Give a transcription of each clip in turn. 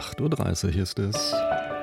8:30 Uhr ist es.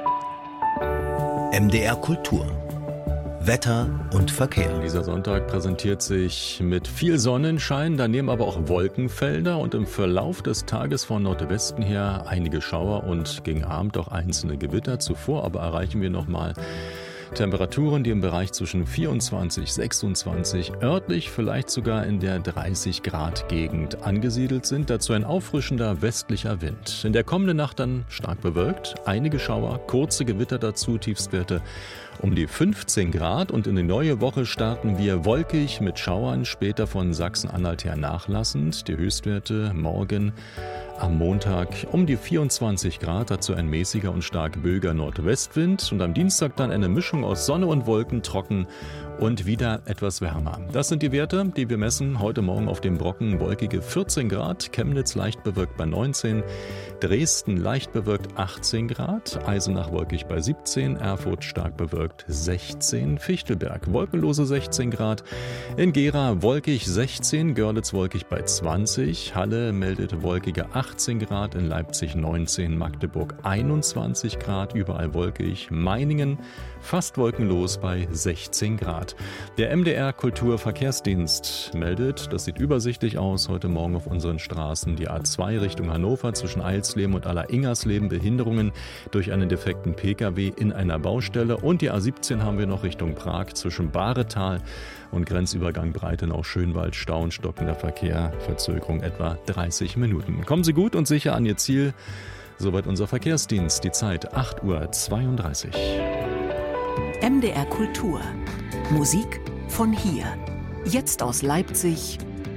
MDR Kultur. Wetter und Verkehr. Dieser Sonntag präsentiert sich mit viel Sonnenschein, daneben aber auch Wolkenfelder und im Verlauf des Tages von Nordwesten her einige Schauer und gegen Abend auch einzelne Gewitter. Zuvor aber erreichen wir nochmal Temperaturen, die im Bereich zwischen 24, 26, örtlich vielleicht sogar in der 30 Grad Gegend angesiedelt sind. Dazu ein auffrischender westlicher Wind. In der kommenden Nacht dann stark bewölkt, einige Schauer, kurze Gewitter dazu, Tiefstwerte um die 15 Grad. Und in die neue Woche starten wir wolkig mit Schauern, später von Sachsen-Anhalt her nachlassend. Die Höchstwerte morgen am Montag um die 24 Grad, dazu ein mäßiger und stark böiger Nordwestwind. Und am Dienstag dann eine Mischung aus Sonne und Wolken, trocken und wieder etwas wärmer. Das sind die Werte, die wir messen heute Morgen auf dem Brocken. Wolkige 14 Grad, Chemnitz leicht bewölkt bei 19, Dresden leicht bewölkt 18 Grad, Eisenach wolkig bei 17, Erfurt stark bewölkt 16, Fichtelberg wolkenlose 16 Grad, in Gera wolkig 16, Görlitz wolkig bei 20, Halle meldet wolkige 18 Grad, in Leipzig 19, Magdeburg 21 Grad, überall wolkig, Meiningen fast wolkenlos bei 16 Grad. Der MDR Kulturverkehrsdienst meldet, das sieht übersichtlich aus, heute Morgen auf unseren Straßen die A2 Richtung Hannover zwischen Eilsleben und Aller-Ingersleben, Behinderungen durch einen defekten Pkw in einer Baustelle, und die A17 haben wir noch Richtung Prag zwischen Bahretal und Grenzübergang Breitenau-Schönwald, Stau und stockender Verkehr, Verzögerung etwa 30 Minuten. Kommen Sie gut und sicher an Ihr Ziel. Soweit unser Verkehrsdienst, die Zeit 8:32 Uhr. MDR Kultur. Musik von hier. Jetzt aus Leipzig